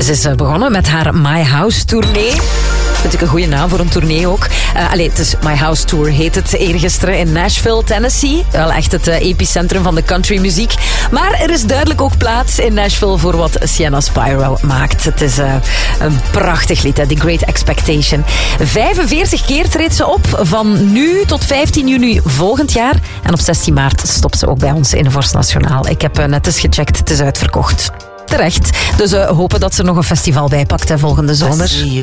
Ze is begonnen met haar My House tournee. Vind ik een goede naam voor een tournee ook. Het is My House Tour heet het. Eergisteren in Nashville, Tennessee. Wel echt het epicentrum van de countrymuziek. Maar er is duidelijk ook plaats in Nashville voor wat Sienna Spyro maakt. Het is een prachtig lied, hè? The Great Expectation. 45 keer treedt ze op, van nu tot 15 juni volgend jaar. En op 16 maart stopt ze ook bij ons in Vorst Nationaal. Ik heb net eens gecheckt, het is uitverkocht. Terecht. Dus hopen dat ze nog een festival bijpakt volgende zomer.